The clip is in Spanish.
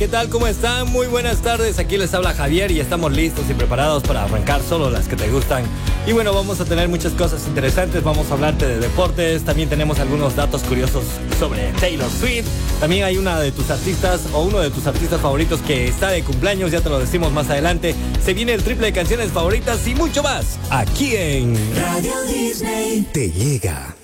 ¿Qué tal? ¿Cómo están? Muy buenas tardes. Aquí les habla Javier y estamos listos y preparados para arrancar solo las que te gustan. Y bueno, vamos a tener muchas cosas interesantes. Vamos a hablarte de deportes. También tenemos algunos datos curiosos sobre Taylor Swift. También hay una de tus artistas o uno de tus artistas favoritos que está de cumpleaños. Ya te lo decimos más adelante. Se viene el triple de canciones favoritas y mucho más. Aquí en Radio Disney. Te llega